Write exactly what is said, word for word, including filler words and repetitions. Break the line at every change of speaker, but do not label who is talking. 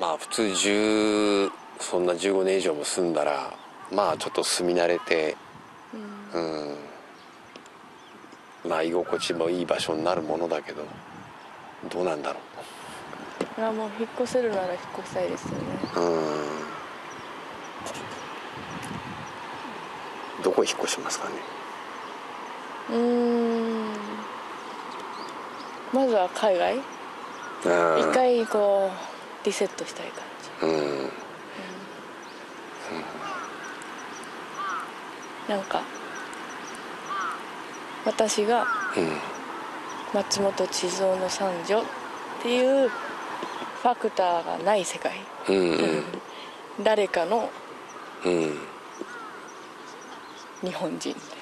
まあ普通じゅうそんなじゅうごねん以上も住んだらまあちょっと住み慣れて、うん、うんまあ居心地もいい場所になるものだけどどうなんだろ
う。いやもう引っ越せるなら引っ越したいですよね。
うんどこ引っ越しますかね。
うーんまずは海外一回こうリセットしたい感じ。うん、うん、なんか私が松本千蔵の三女っていうファクターがない世界、うんうん、誰かの日本人